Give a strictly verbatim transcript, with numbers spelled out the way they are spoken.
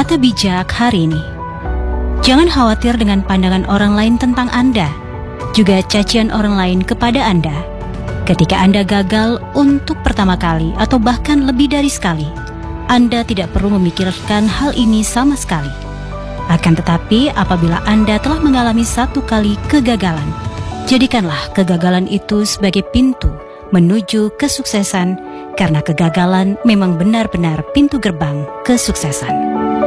Kata bijak hari ini: jangan khawatir dengan pandangan orang lain tentang Anda, juga cacian orang lain kepada Anda. Ketika Anda gagal untuk pertama kali atau bahkan lebih dari sekali, Anda tidak perlu memikirkan hal ini sama sekali. Akan tetapi apabila Anda telah mengalami satu kali kegagalan, jadikanlah kegagalan itu sebagai pintu menuju kesuksesan, karena kegagalan memang benar-benar pintu gerbang kesuksesan.